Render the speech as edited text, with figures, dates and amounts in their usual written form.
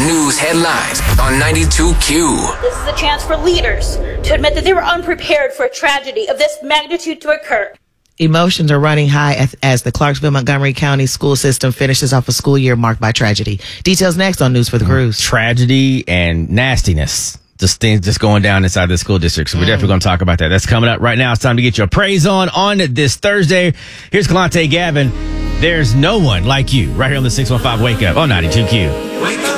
news headlines on 92Q. This is a chance for leaders to admit that they were unprepared for a tragedy of this magnitude to occur. Emotions are running high as the Clarksville-Montgomery County school system finishes off a school year marked by tragedy. Details next on News for the Cruise. Tragedy and nastiness. Just things just going down inside the school district. So we're definitely going to talk about that. That's coming up right now. It's time to get your praise on this Thursday. Here's Kalante Gavin. There's no one like you right here on the 615 Wake Up on 92Q. Wake up.